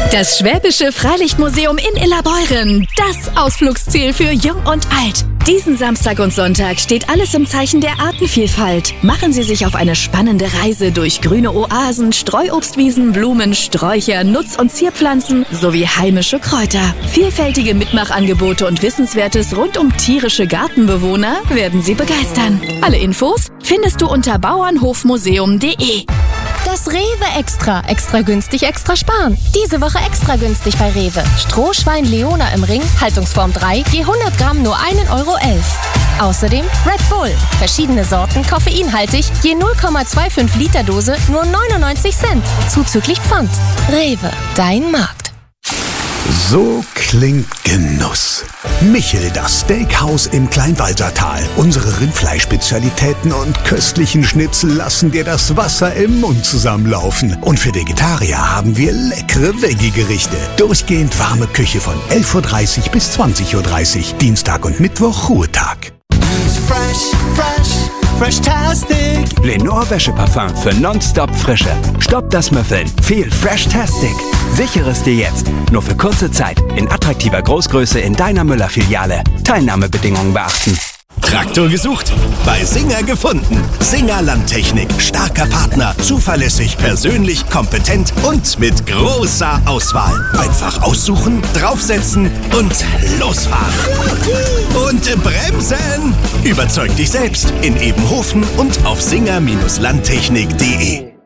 Das Schwäbische Freilichtmuseum in Illerbeuren. Das Ausflugsziel für Jung und Alt. Diesen Samstag und Sonntag steht alles im Zeichen der Artenvielfalt. Machen Sie sich auf eine spannende Reise durch grüne Oasen, Streuobstwiesen, Blumen, Sträucher, Nutz- und Zierpflanzen sowie heimische Kräuter. Vielfältige Mitmachangebote und Wissenswertes rund um tierische Gartenbewohner werden Sie begeistern. Alle Infos findest du unter bauernhofmuseum.de. Das Rewe Extra. Extra günstig, extra sparen. Diese Woche extra günstig bei Rewe. Strohschwein Leona im Ring, Haltungsform 3, je 100 Gramm nur 1,11 Euro. Außerdem Red Bull. Verschiedene Sorten, koffeinhaltig, je 0,25 Liter Dose nur 99 Cent. Zuzüglich Pfand. Rewe, dein Markt. So klingt Genuss. Michel, das Steakhouse im Kleinwalsertal. Unsere Rindfleischspezialitäten und köstlichen Schnitzel lassen dir das Wasser im Mund zusammenlaufen. Und für Vegetarier haben wir leckere Veggie-Gerichte. Durchgehend warme Küche von 11:30 Uhr bis 20:30 Uhr. Dienstag und Mittwoch Ruhetag. Fresh-tastic. Lenore Wäscheparfum für nonstop Frische. Stopp das Müffeln. Viel Fresh-tastic. Sichere es dir jetzt. Nur für kurze Zeit. In attraktiver Großgröße in deiner Müller-Filiale. Teilnahmebedingungen beachten. Traktor gesucht? Bei Singer gefunden. Singer Landtechnik. Starker Partner. Zuverlässig, persönlich, kompetent und mit großer Auswahl. Einfach aussuchen, draufsetzen und losfahren. Und bremsen! Überzeug dich selbst in Ebenhofen und auf singer-landtechnik.de.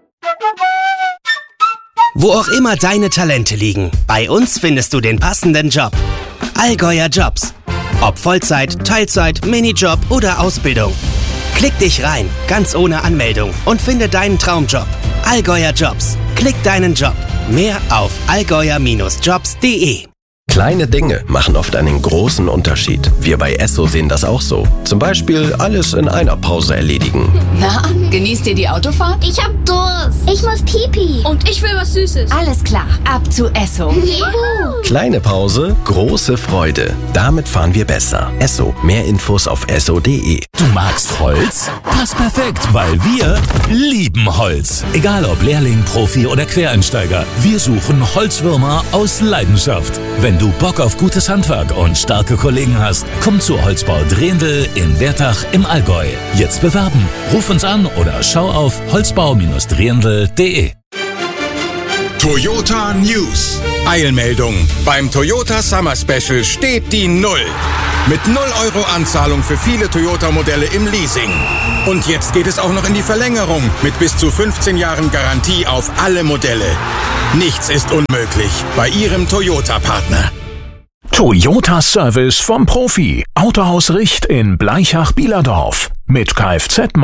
Wo auch immer deine Talente liegen, bei uns findest du den passenden Job. Allgäuer Jobs. Ob Vollzeit, Teilzeit, Minijob oder Ausbildung. Klick dich rein, ganz ohne Anmeldung und finde deinen Traumjob. Allgäuer Jobs. Klick deinen Job. Mehr auf allgäuer-jobs.de. Kleine Dinge machen oft einen großen Unterschied. Wir bei Esso sehen das auch so. Zum Beispiel alles in einer Pause erledigen. Na, genießt ihr die Autofahrt? Ich hab Durst. Ich muss Pipi. Und ich will was Süßes. Alles klar, ab zu Esso. Juhu. Kleine Pause, große Freude. Damit fahren wir besser. Esso, mehr Infos auf esso.de. Du magst Holz? Passt perfekt, weil wir lieben Holz. Egal ob Lehrling, Profi oder Quereinsteiger, wir suchen Holzwürmer aus Leidenschaft. Wenn du Bock auf gutes Handwerk und starke Kollegen hast, komm zu Holzbau Drehendl in Wertach im Allgäu. Jetzt bewerben. Ruf uns an oder schau auf holzbau-drehendl.de. Toyota News. Eilmeldung. Beim Toyota Summer Special steht die Null. Mit 0 Euro Anzahlung für viele Toyota-Modelle im Leasing. Und jetzt geht es auch noch in die Verlängerung mit bis zu 15 Jahren Garantie auf alle Modelle. Nichts ist unmöglich bei Ihrem Toyota-Partner. Toyota Service vom Profi. Autohaus Richt in Bleichach-Bielerdorf. Mit Kfz